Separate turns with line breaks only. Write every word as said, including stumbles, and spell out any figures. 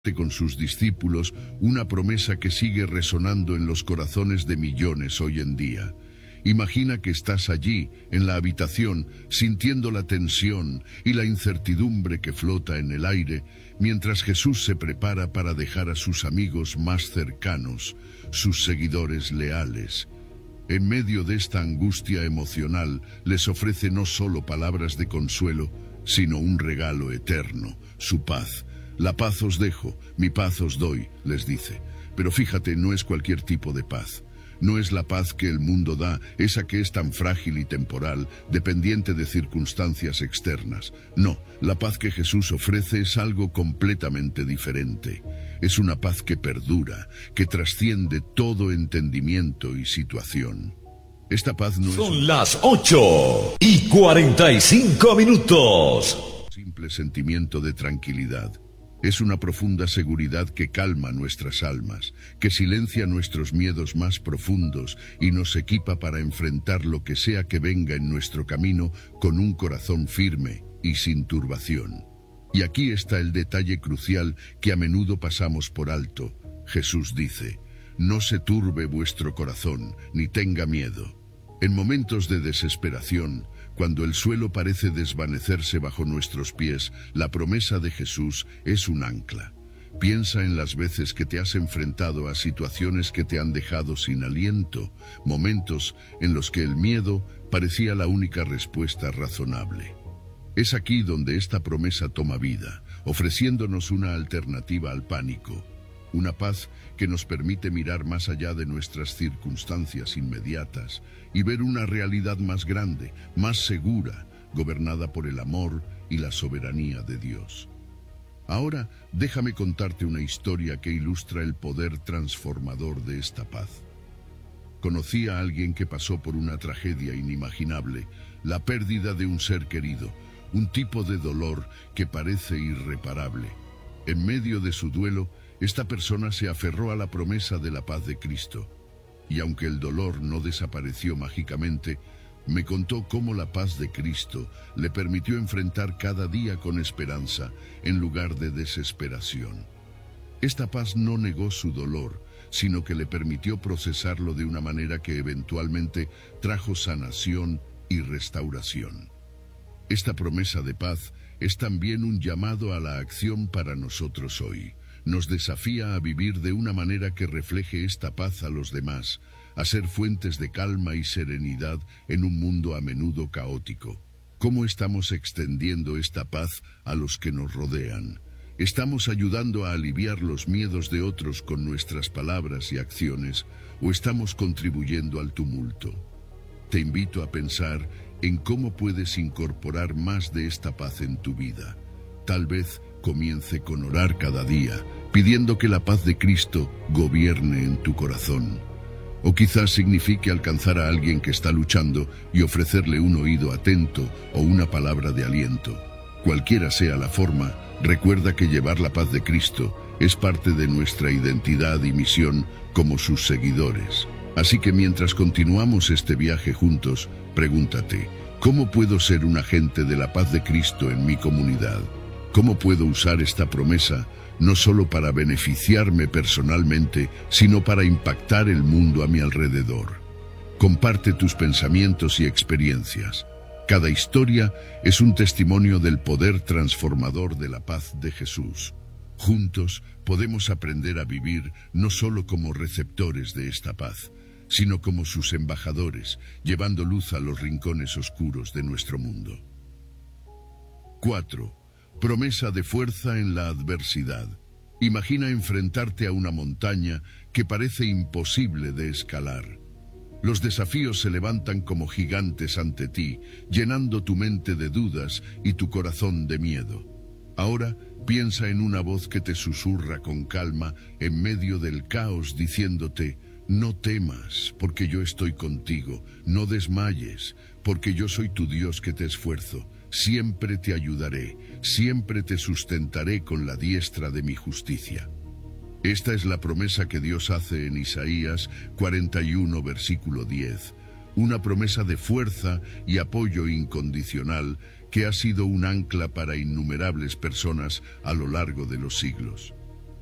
con sus discípulos una promesa que sigue resonando en los corazones de millones hoy en día. Imagina que estás allí, en la habitación, sintiendo la tensión y la incertidumbre que flota en el aire, mientras Jesús se prepara para dejar a sus amigos más cercanos, sus seguidores leales. En medio de esta angustia emocional, les ofrece no solo palabras de consuelo, sino un regalo eterno, su paz. La paz os dejo, mi paz os doy, les dice. Pero fíjate, no es cualquier tipo de paz. No es la paz que el mundo da, esa que es tan frágil y temporal, dependiente de circunstancias externas. No, la paz que Jesús ofrece es algo completamente diferente. Es una paz que perdura, que trasciende todo entendimiento y situación. Esta paz no es...
Son las ocho y cuarenta y cinco minutos.
Simple sentimiento de tranquilidad. Es una profunda seguridad que calma nuestras almas, que silencia nuestros miedos más profundos y nos equipa para enfrentar lo que sea que venga en nuestro camino con un corazón firme y sin turbación. Y aquí está el detalle crucial que a menudo pasamos por alto. Jesús dice: no se turbe vuestro corazón, ni tenga miedo. En momentos de desesperación, cuando el suelo parece desvanecerse bajo nuestros pies, la promesa de Jesús es un ancla. Piensa en las veces que te has enfrentado a situaciones que te han dejado sin aliento, momentos en los que el miedo parecía la única respuesta razonable. Es aquí donde esta promesa toma vida, ofreciéndonos una alternativa al pánico, una paz que nos permite mirar más allá de nuestras circunstancias inmediatas y ver una realidad más grande, más segura, gobernada por el amor y la soberanía de Dios. Ahora, déjame contarte una historia que ilustra el poder transformador de esta paz. Conocí a alguien que pasó por una tragedia inimaginable, la pérdida de un ser querido, un tipo de dolor que parece irreparable. En medio de su duelo, esta persona se aferró a la promesa de la paz de Cristo. Y aunque el dolor no desapareció mágicamente, me contó cómo la paz de Cristo le permitió enfrentar cada día con esperanza en lugar de desesperación. Esta paz no negó su dolor, sino que le permitió procesarlo de una manera que eventualmente trajo sanación y restauración. Esta promesa de paz es también un llamado a la acción para nosotros hoy. Nos desafía a vivir de una manera que refleje esta paz a los demás, a ser fuentes de calma y serenidad en un mundo a menudo caótico. ¿Cómo estamos extendiendo esta paz a los que nos rodean? ¿Estamos ayudando a aliviar los miedos de otros con nuestras palabras y acciones, o estamos contribuyendo al tumulto? Te invito a pensar en cómo puedes incorporar más de esta paz en tu vida. Tal vez comience con orar cada día, pidiendo que la paz de Cristo gobierne en tu corazón. O quizás signifique alcanzar a alguien que está luchando y ofrecerle un oído atento o una palabra de aliento. Cualquiera sea la forma, recuerda que llevar la paz de Cristo es parte de nuestra identidad y misión como sus seguidores. Así que mientras continuamos este viaje juntos, pregúntate: ¿cómo puedo ser un agente de la paz de Cristo en mi comunidad? ¿Cómo puedo usar esta promesa no solo para beneficiarme personalmente, sino para impactar el mundo a mi alrededor? Comparte tus pensamientos y experiencias. Cada historia es un testimonio del poder transformador de la paz de Jesús. Juntos podemos aprender a vivir no solo como receptores de esta paz, sino como sus embajadores, llevando luz a los rincones oscuros de nuestro mundo. cuatro. Promesa de fuerza en la adversidad. Imagina enfrentarte a una montaña que parece imposible de escalar. Los desafíos se levantan como gigantes ante ti, llenando tu mente de dudas y tu corazón de miedo. Ahora piensa en una voz que te susurra con calma en medio del caos, diciéndote: no temas, porque yo estoy contigo. No desmayes, porque yo soy tu Dios que te esfuerzo. Siempre te ayudaré, siempre te sustentaré con la diestra de mi justicia. Esta es la promesa que Dios hace en Isaías cuarenta y uno, versículo diez. Una promesa de fuerza y apoyo incondicional que ha sido un ancla para innumerables personas a lo largo de los siglos.